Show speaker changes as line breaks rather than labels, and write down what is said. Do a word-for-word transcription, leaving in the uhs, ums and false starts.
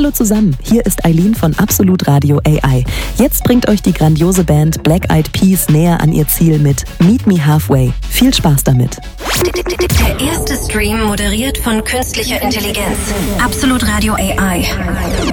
Hallo zusammen, hier ist Eileen von Absolut Radio A I. Jetzt bringt euch die grandiose Band Black Eyed Peas näher an ihr Ziel mit Meet Me Halfway. Viel Spaß damit.
Der erste Stream moderiert von künstlicher Intelligenz. Absolut Radio A I.